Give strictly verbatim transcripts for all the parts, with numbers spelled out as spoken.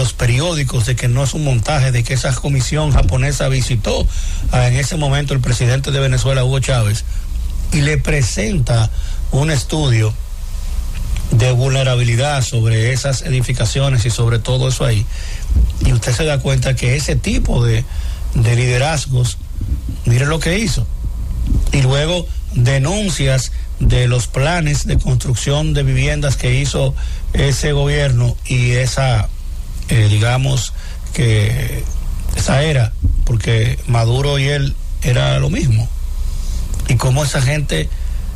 los periódicos de que no es un montaje, de que esa comisión japonesa visitó a, en ese momento el presidente de Venezuela, Hugo Chávez, y le presenta un estudio de vulnerabilidad sobre esas edificaciones y sobre todo eso ahí, y usted se da cuenta que ese tipo de, de liderazgos, mire lo que hizo, y luego denuncias de los planes de construcción de viviendas que hizo ese gobierno y esa, eh, digamos que esa era, porque Maduro y él era lo mismo, y cómo esa gente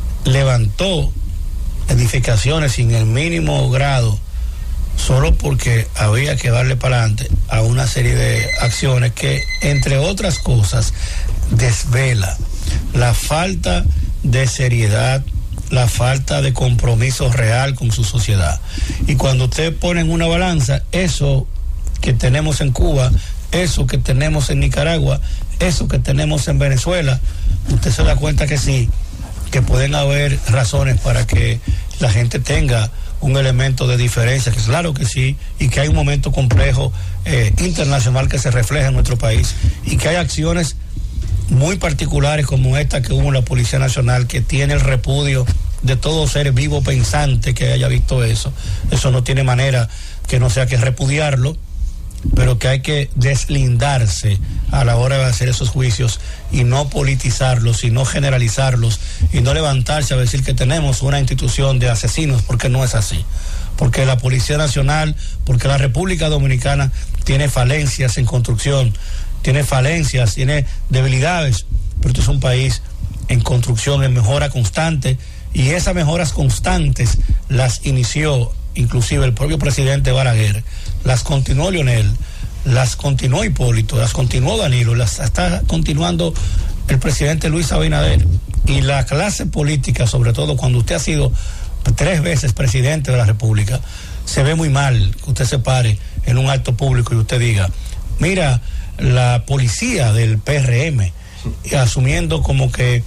levantó edificaciones sin el mínimo grado solo porque había que darle para adelante a una serie de acciones que, entre otras cosas, desvela la falta de seriedad, la falta de compromiso real con su sociedad. Y cuando usted pone en una balanza eso que tenemos en Cuba, eso que tenemos en Nicaragua, eso que tenemos en Venezuela, usted se da cuenta que sí, que pueden haber razones para que la gente tenga un elemento de diferencia, que claro que sí, y que hay un momento complejo eh, internacional que se refleja en nuestro país, y que hay acciones muy particulares como esta que hubo en la Policía Nacional, que tiene el repudio de todo ser vivo pensante que haya visto eso. Eso no tiene manera que no sea que repudiarlo, pero que hay que deslindarse a la hora de hacer esos juicios y no politizarlos y no generalizarlos y no levantarse a decir que tenemos una institución de asesinos, porque no es así, porque la Policía Nacional, porque la República Dominicana tiene falencias en construcción, tiene falencias, tiene debilidades, pero esto es un país en construcción, en mejora constante, y esas mejoras constantes las inició inclusive el propio presidente Balaguer, las continuó Leonel, las continuó Hipólito, las continuó Danilo, las está continuando el presidente Luis Abinader, y la clase política, sobre todo cuando usted ha sido tres veces presidente de la República, se ve muy mal que usted se pare en un acto público y usted diga, mira, la policía del P R M, asumiendo como que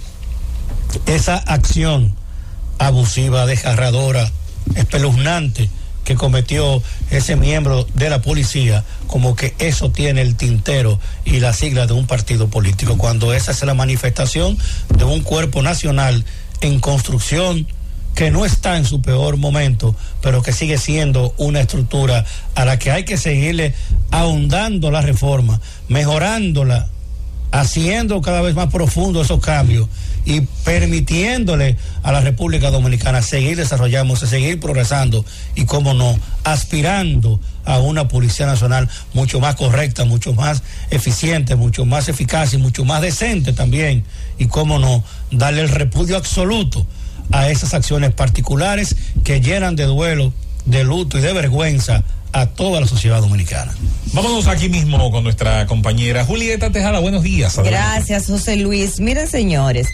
esa acción abusiva, desgarradora, espeluznante que cometió ese miembro de la policía, como que eso tiene el tintero y la sigla de un partido político, cuando esa es la manifestación de un cuerpo nacional en construcción que no está en su peor momento, pero que sigue siendo una estructura a la que hay que seguirle ahondando la reforma, mejorándola, haciendo cada vez más profundo esos cambios y permitiéndole a la República Dominicana seguir desarrollándose, seguir progresando y, cómo no, aspirando a una Policía Nacional mucho más correcta, mucho más eficiente, mucho más eficaz y mucho más decente también, y, cómo no, darle el repudio absoluto a esas acciones particulares que llenan de duelo, de luto y de vergüenza a toda la sociedad dominicana. Vámonos aquí mismo con nuestra compañera Julieta Tejada. Buenos días. Adelante. Gracias, José Luis. Miren, señores,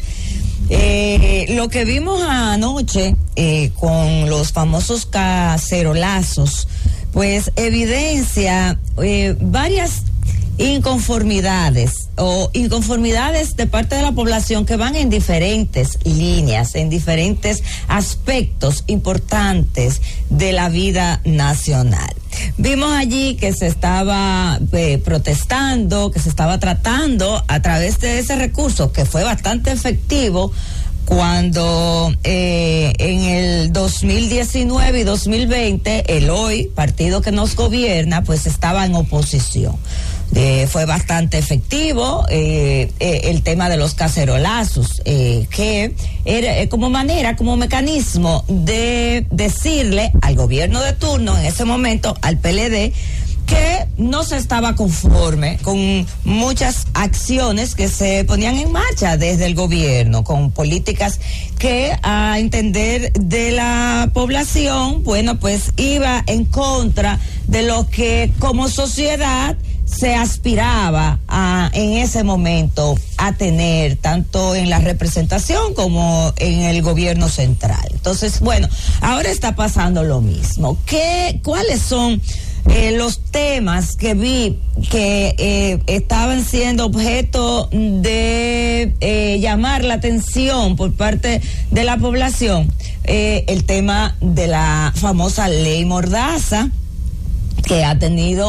eh, lo que vimos anoche eh, con los famosos cacerolazos, pues evidencia eh, varias inconformidades o inconformidades de parte de la población que van en diferentes líneas, en diferentes aspectos importantes de la vida nacional. Vimos allí que se estaba eh, protestando, que se estaba tratando a través de ese recurso que fue bastante efectivo cuando eh, en el dos mil diecinueve y dos mil veinte el hoy partido que nos gobierna pues estaba en oposición. Eh, fue bastante efectivo eh, eh, el tema de los cacerolazos, eh, que era eh, como manera, como mecanismo de decirle al gobierno de turno en ese momento, al P L D, que no se estaba conforme con muchas acciones que se ponían en marcha desde el gobierno, con políticas que a entender de la población, bueno, pues iba en contra de lo que como sociedad se aspiraba a, en ese momento, a tener tanto en la representación como en el gobierno central. Entonces, bueno, ahora está pasando lo mismo. ¿Qué, cuáles son eh, los temas que vi que eh, estaban siendo objeto de eh, llamar la atención por parte de la población? Eh, el tema de la famosa ley Mordaza, que ha tenido